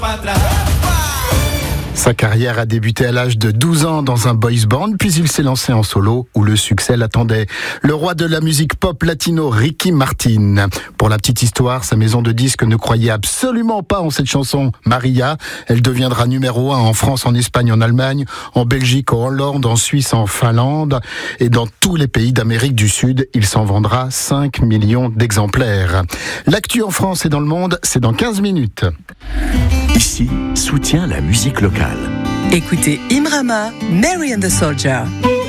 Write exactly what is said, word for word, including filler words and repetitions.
Sa carrière a débuté à l'âge de douze ans dans un boys band, puis il s'est lancé en solo où le succès l'attendait. Le roi de la musique pop latino, Ricky Martin. Pour la petite histoire, sa maison de disques ne croyait absolument pas en cette chanson, Maria. Elle deviendra numéro un en France, en Espagne, en Allemagne, en Belgique, en Hollande, en Suisse, en Finlande et dans tous les pays d'Amérique du Sud. Il s'en vendra cinq millions d'exemplaires. L'actu en France et dans le monde, c'est dans quinze minutes. Ici, soutient la musique locale. Écoutez Imrama, Mary and the Soldier.